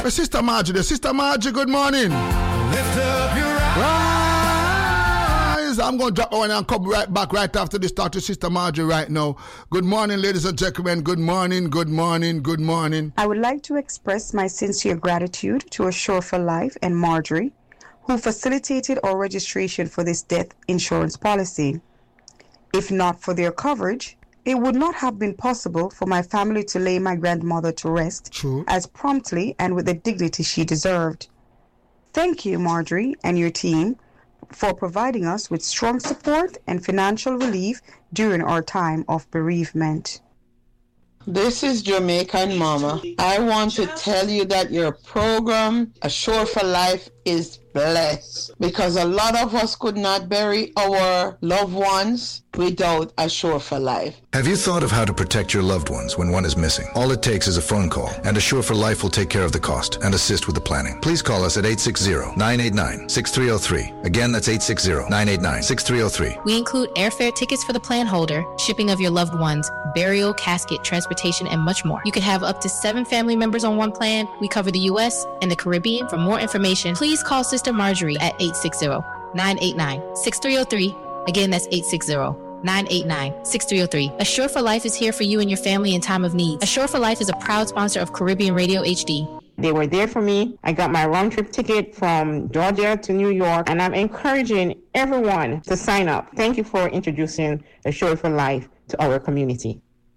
Sister Margie, Sister Margie, good morning. Lift up your eyes. I'm going to drop one and come right back right after this. Talk to Sister Margie right now. Good morning, ladies and gentlemen. Good morning, good morning, good morning. I would like to express my sincere gratitude to Assure for Life and Marjorie, who facilitated our registration for this death insurance policy. If not for their coverage, it would not have been possible for my family to lay my grandmother to rest as promptly and with the dignity she deserved. Thank you, Marjorie, and your team for providing us with strong support and financial relief during our time of bereavement. This is Jamaican Mama. I want to tell you that your program, Assure for Life, is blessed because a lot of us could not bury our loved ones without Assure for Life. Have you thought of how to protect your loved ones when one is missing? All it takes is a phone call, and Assure for Life will take care of the cost and assist with the planning. Please call us at 860-989-6303. Again, that's 860-989-6303. We include airfare tickets for the plan holder, shipping of your loved ones, burial, casket, transportation, and much more. You can have up to 7 family members on one plan. We cover the U.S. and the Caribbean. For more information, please call Sister Marjorie at 860-989-6303. Again, that's 860-989-6303. Assure for Life is here for you and your family in time of need. Assure for Life is a proud sponsor of Caribbean Radio HD. They were there for me. I got my round-trip ticket from Georgia to New York, and I'm encouraging everyone to sign up. Thank you for introducing Assure for Life to our community.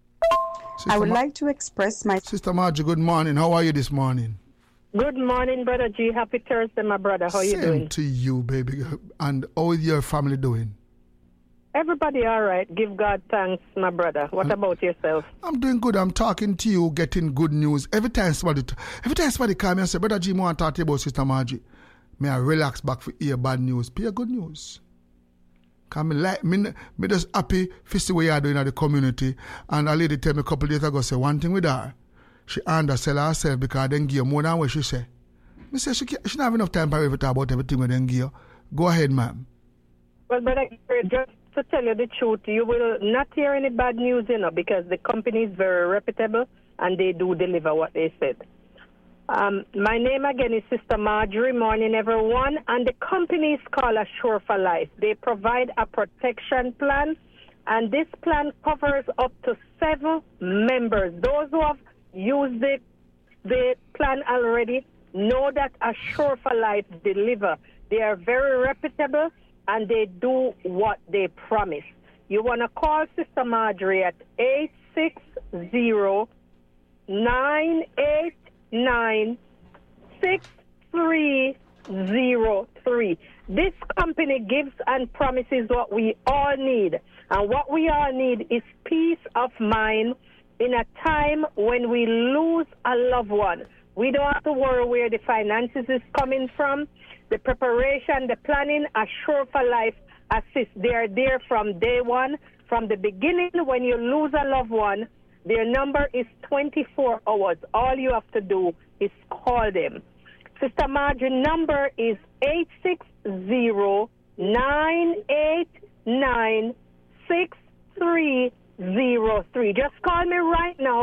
I would like to express my... Sister Margie, good morning. How are you this morning? Good morning, Brother G. Happy Thursday, my brother. How are you doing? Same to you, baby. And how is your family doing? Everybody all right. Give God thanks, my brother. What about yourself? I'm doing good. I'm talking to you, getting good news. Every time somebody call me and say, Brother G, I want to talk to you about Sister Margie. May I relax back for hear bad news. Hear good news. Because me just happy to see what you are doing at the community. And a lady tell me a couple of days ago, say one thing with her. She undersell herself because they give more than what she say. I say she don't have enough time to talk about everything with them give. Go ahead, ma'am. Well, brother, just to tell you the truth, you will not hear any bad news, because the company is very reputable and they do deliver what they said. My name again is Sister Marjorie. Morning, everyone. And the company is called Assure for Life. They provide a protection plan, and this plan covers up to 7 members. Those who have used the plan already know that Assure for Life deliver. They are very reputable and they do what they promise. You want to call Sister Marjorie at 860-989-6303. This company gives and promises what we all need. And what we all need is peace of mind in a time when we lose a loved one. We don't have to worry where the finances is coming from. The preparation, the planning, Assure for Life assist. They are there from day one. From the beginning, when you lose a loved one, their number is 24 hours. All you have to do is call them. Sister Margie number is 860-989-6303. Just call me right now.